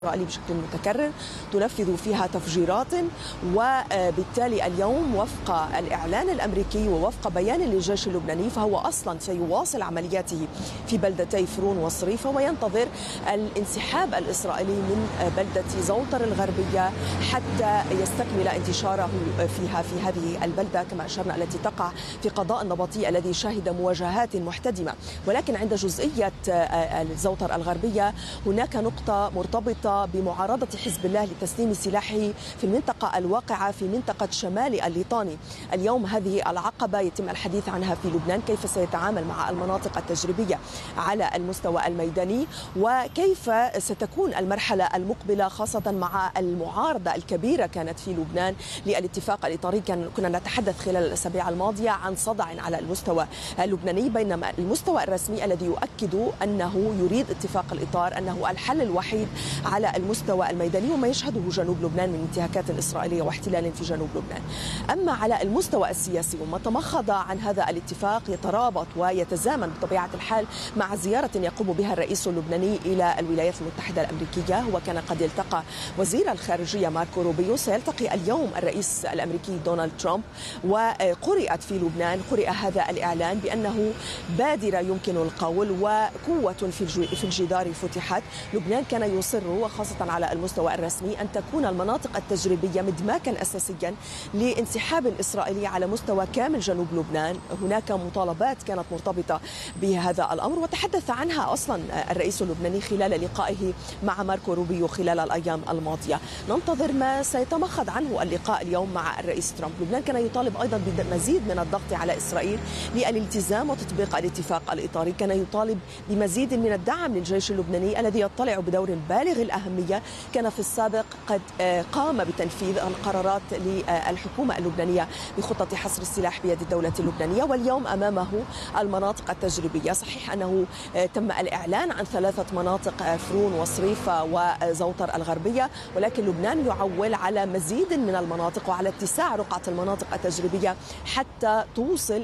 إسرائيل بشكل متكرر تنفذ فيها تفجيرات، وبالتالي اليوم وفق الإعلان الأمريكي ووفق بيان للجيش اللبناني فهو أصلا سيواصل عملياته في بلدتي فرون وصريفة، وينتظر الانسحاب الإسرائيلي من بلدة زوطر الغربية حتى يستكمل انتشاره فيها في هذه البلدة كما أشرنا التي تقع في قضاء النبطي الذي شهد مواجهات محتدمة. ولكن عند جزئية زوطر الغربية هناك نقطة مرتبطة بمعارضة حزب الله لتسليم سلاحه في المنطقة الواقعة في منطقة شمال الليطاني. اليوم هذه العقبة يتم الحديث عنها في لبنان، كيف سيتعامل مع المناطق التجريبية على المستوى الميداني، وكيف ستكون المرحلة المقبلة خاصة مع المعارضة الكبيرة كانت في لبنان للاتفاق الإطاري. كنا نتحدث خلال الأسابيع الماضية عن صدع على المستوى اللبناني، بينما المستوى الرسمي الذي يؤكد أنه يريد اتفاق الإطار أنه الحل الوحيد على المستوى الميداني وما يشهده جنوب لبنان من انتهاكات إسرائيلية واحتلال في جنوب لبنان. أما على المستوى السياسي وما تمخض عن هذا الاتفاق يترابط ويتزامن بطبيعة الحال مع زيارة يقوم بها الرئيس اللبناني إلى الولايات المتحدة الأمريكية. هو كان قد التقى وزير الخارجية ماركو روبيو، سيلتقي اليوم الرئيس الأمريكي دونالد ترامب. وقرئت في لبنان هذا الإعلان بأنه بادرة يمكن القول وقوة في الجدار فتحت. لبنان كان يصر وخاصة على المستوى الرسمي أن تكون المناطق التجريبية مدماكا أساسيا لانسحاب إسرائيلي على مستوى كامل جنوب لبنان. هناك مطالبات كانت مرتبطة بهذا الأمر وتحدث عنها أصلا الرئيس اللبناني خلال لقائه مع ماركو روبيو خلال الأيام الماضية. ننتظر ما سيتمخض عنه اللقاء اليوم مع الرئيس ترامب. لبنان كان يطالب أيضا بمزيد من الضغط على إسرائيل للالتزام وتطبيق الاتفاق الإطاري، كان يطالب بمزيد من الدعم للجيش اللبناني الذي يطلع بدور بالغ الأهمية. كان في السابق قد قام بتنفيذ القرارات للحكومة اللبنانية بخطة حصر السلاح بيد الدولة اللبنانية، واليوم أمامه المناطق التجريبية. صحيح أنه تم الإعلان عن 3 مناطق فرون وصريفة وزوطر الغربية، ولكن لبنان يعول على مزيد من المناطق وعلى اتساع رقعة المناطق التجريبية حتى توصل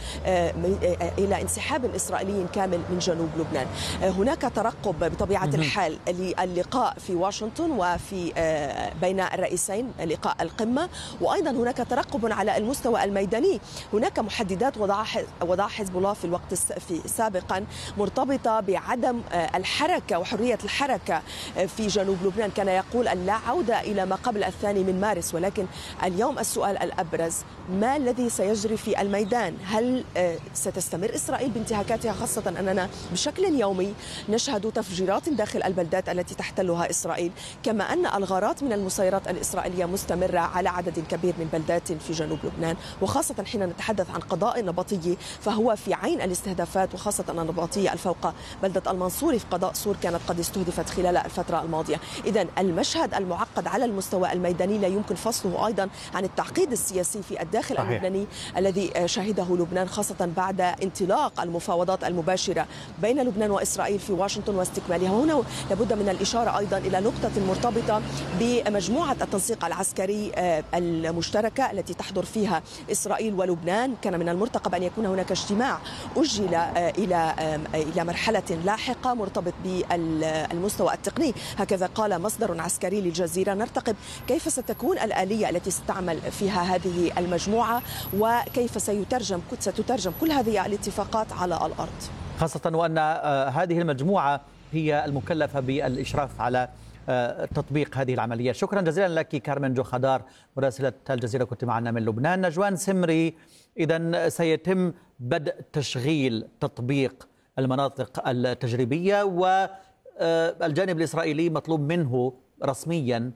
إلى انسحاب إسرائيلي كامل من جنوب لبنان. هناك ترقب بطبيعة الحال اللقاء في واشنطن وفي بين الرئيسين لقاء القمة، وأيضا هناك ترقب على المستوى الميداني. هناك محددات وضع حزب الله في الوقت سابقا مرتبطة بعدم الحركة وحرية الحركة في جنوب لبنان. كان يقول أن لا عودة إلى ما قبل 2 مارس، ولكن اليوم السؤال الأبرز ما الذي سيجري في الميدان؟ هل ستستمر إسرائيل بانتهاكاتها، خاصة أننا بشكل يومي نشهد تفجيرات داخل البلدات التي تحتلها إسرائيل، كما أن الغارات من المسيرات الإسرائيلية مستمرة على عدد كبير من بلدات في جنوب لبنان، وخاصة حين نتحدث عن قضاء النبطي فهو في عين الاستهدافات، وخاصة أن النبطية الفوق بلدة المنصوري في قضاء سور كانت قد استهدفت خلال الفترة الماضية. إذن المشهد المعقد على المستوى الميداني لا يمكن فصله أيضا عن التعقيد السياسي في الداخل اللبناني الذي شهده لبنان، خاصة بعد انطلاق المفاوضات المباشرة بين لبنان وإسرائيل في واشنطن واستكمالها. هنا لابد من الإشارة أيضا إلى نقطة مرتبطة بمجموعة التنسيق العسكري المشتركة التي تحضر فيها إسرائيل ولبنان. كان من المرتقب أن يكون هناك اجتماع أجل إلى مرحلة لاحقة مرتبط بالمستوى التقني، هكذا قال مصدر عسكري للجزيرة. نرتقب كيف ستكون الآلية التي ستعمل فيها هذه المجموعة وكيف ستترجم كل هذه الاتفاقات على الأرض، خاصة وأن هذه المجموعة هي المكلفة بالإشراف على تطبيق هذه العمليات. شكرا جزيلا لك كارمن جوخدار مراسلة الجزيرة، كنت معنا من لبنان. نجوان سمري، إذن سيتم بدء تشغيل تطبيق المناطق التجريبية، والجانب الإسرائيلي مطلوب منه رسميا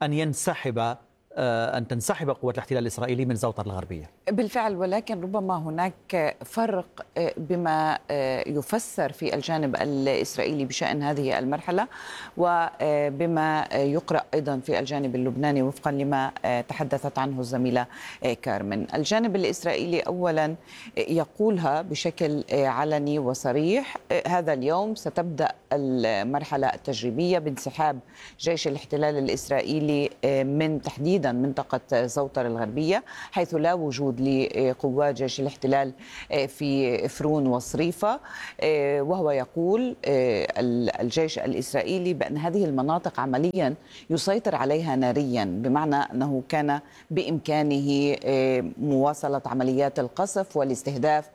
أن تنسحب قوة الاحتلال الإسرائيلي من زوطر الغربية. بالفعل، ولكن ربما هناك فرق بما يفسر في الجانب الإسرائيلي بشأن هذه المرحلة وبما يقرأ أيضا في الجانب اللبناني وفقا لما تحدثت عنه الزميلة كارمن. الجانب الإسرائيلي أولا يقولها بشكل علني وصريح: هذا اليوم ستبدأ المرحلة التجريبية بانسحاب جيش الاحتلال الإسرائيلي من تحديدا منطقة زوطر الغربية، حيث لا وجود الصمود لقوات جيش الاحتلال في فرون وصريفة، وهو يقول الجيش الإسرائيلي بأن هذه المناطق عمليا يسيطر عليها ناريا، بمعنى أنه كان بإمكانه مواصلة عمليات القصف والاستهداف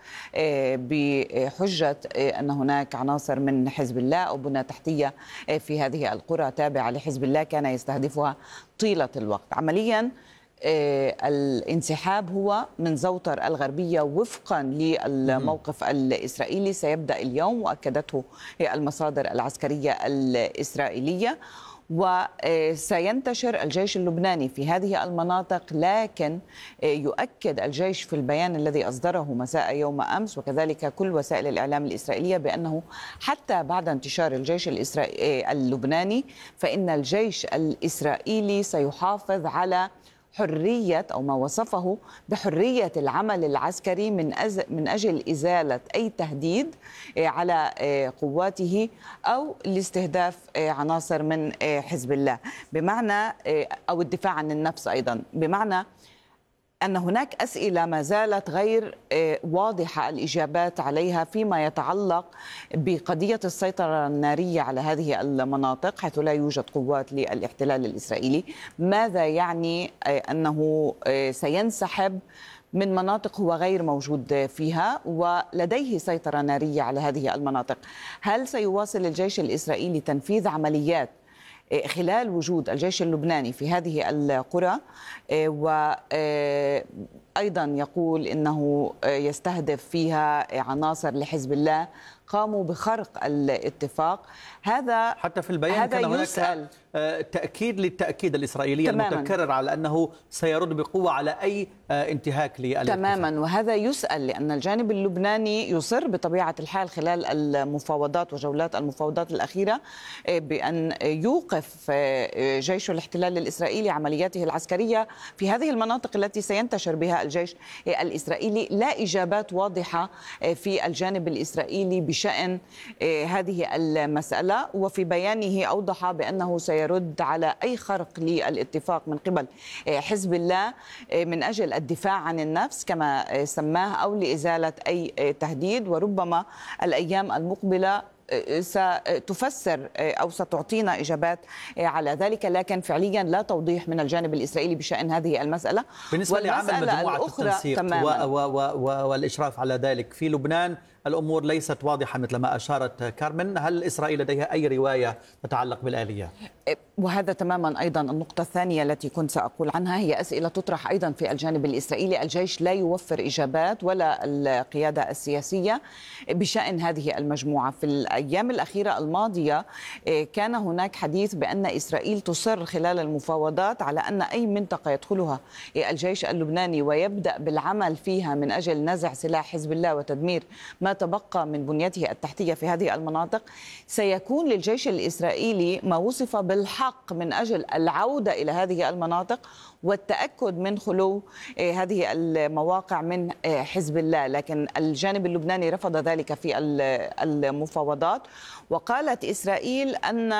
بحجة أن هناك عناصر من حزب الله أو بنى تحتية في هذه القرى تابعة لحزب الله كان يستهدفها طيلة الوقت. عمليا الانسحاب هو من زوطر الغربية وفقا للموقف الإسرائيلي سيبدأ اليوم، وأكدته المصادر العسكرية الإسرائيلية، وسينتشر الجيش اللبناني في هذه المناطق. لكن يؤكد الجيش في البيان الذي أصدره مساء يوم أمس وكذلك كل وسائل الإعلام الإسرائيلية بأنه حتى بعد انتشار الجيش اللبناني فإن الجيش الإسرائيلي سيحافظ على حرية أو ما وصفه بحرية العمل العسكري من أجل إزالة أي تهديد على قواته أو لاستهداف عناصر من حزب الله، بمعنى أو الدفاع عن النفس أيضا، بمعنى أن هناك أسئلة ما زالت غير واضحة الإجابات عليها فيما يتعلق بقضية السيطرة النارية على هذه المناطق حيث لا يوجد قوات للاحتلال الإسرائيلي. ماذا يعني أنه سينسحب من مناطق هو غير موجود فيها ولديه سيطرة نارية على هذه المناطق؟ هل سيواصل الجيش الإسرائيلي تنفيذ عمليات خلال وجود الجيش اللبناني في هذه القرى؟ وأيضا يقول إنه يستهدف فيها عناصر لحزب الله قاموا بخرق الاتفاق. هذا حتى في البيان كان هناك تأكيد للتأكيد الإسرائيلي المتكرر على أنه سيرد بقوة على أي انتهاك للاتفاق. تماما، وهذا يسأل لأن الجانب اللبناني يصر بطبيعة الحال خلال المفاوضات وجولات المفاوضات الأخيرة بأن يوقف جيش الاحتلال الإسرائيلي عملياته العسكرية في هذه المناطق التي سينتشر بها الجيش الإسرائيلي. لا إجابات واضحة في الجانب الإسرائيلي بشأن هذه المسألة، وفي بيانه أوضح بأنه سيرد على أي خرق للاتفاق من قبل حزب الله من أجل الدفاع عن النفس كما سماه أو لإزالة أي تهديد. وربما الأيام المقبلة ستفسر أو ستعطينا إجابات على ذلك، لكن فعليا لا توضيح من الجانب الإسرائيلي بشأن هذه المسألة. بالنسبة لعمل مجموعة التنسيق والإشراف على ذلك في لبنان الأمور ليست واضحة مثل ما أشارت كارمن. هل إسرائيل لديها أي رواية تتعلق بالآلية؟ وهذا تماما أيضا النقطة الثانية التي كنت سأقول عنها، هي أسئلة تطرح أيضا في الجانب الإسرائيلي. الجيش لا يوفر إجابات ولا القيادة السياسية بشأن هذه المجموعة. في الأيام الأخيرة الماضية كان هناك حديث بأن إسرائيل تصر خلال المفاوضات على أن أي منطقة يدخلها الجيش اللبناني ويبدأ بالعمل فيها من أجل نزع سلاح حزب الله وتدمير ما تبقى من بنيته التحتية في هذه المناطق سيكون للجيش الإسرائيلي ما وصف بالحق من أجل العودة إلى هذه المناطق والتأكد من خلو هذه المواقع من حزب الله. لكن الجانب اللبناني رفض ذلك في المفاوضات، وقالت إسرائيل أن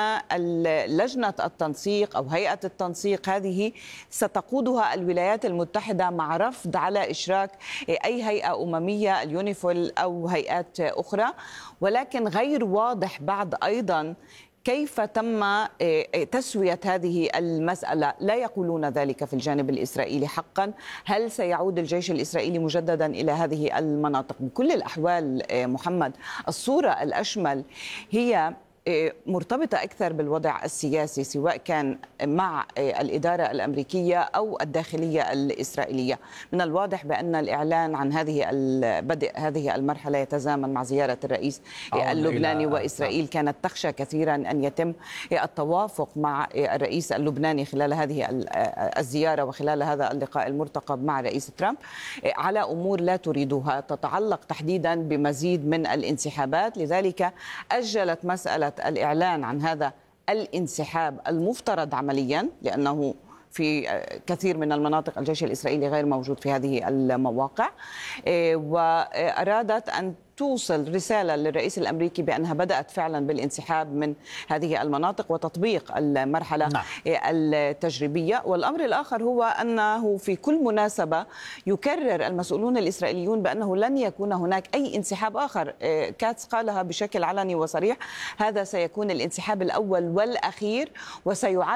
لجنة التنسيق أو هيئة التنسيق هذه ستقودها الولايات المتحدة مع رفض على إشراك أي هيئة أممية اليونيفيل أو هيئات أخرى. ولكن غير واضح بعد أيضا كيف تم تسوية هذه المسألة. لا يقولون ذلك في الجانب الإسرائيلي حقا. هل سيعود الجيش الإسرائيلي مجددا إلى هذه المناطق؟ بكل الأحوال محمد، الصورة الأشمل هي مرتبطة أكثر بالوضع السياسي سواء كان مع الإدارة الأمريكية أو الداخلية الإسرائيلية. من الواضح بأن الإعلان عن بدء هذه المرحلة يتزامن مع زيارة الرئيس اللبناني، وإسرائيل كانت تخشى كثيرا أن يتم التوافق مع الرئيس اللبناني خلال هذه الزيارة وخلال هذا اللقاء المرتقب مع رئيس ترامب على أمور لا تريدها تتعلق تحديدا بمزيد من الانسحابات. لذلك أجلت مسألة الإعلان عن هذا الانسحاب المفترض عمليا، لأنه في كثير من المناطق الجيش الإسرائيلي غير موجود في هذه المواقع، وأرادت أن توصل رسالة للرئيس الأمريكي بأنها بدأت فعلا بالانسحاب من هذه المناطق وتطبيق المرحلة التجريبية. والأمر الآخر هو أنه في كل مناسبة يكرر المسؤولون الإسرائيليون بأنه لن يكون هناك أي انسحاب آخر. كاتس قالها بشكل علني وصريح: هذا سيكون الانسحاب الأول والأخير، وسيعاد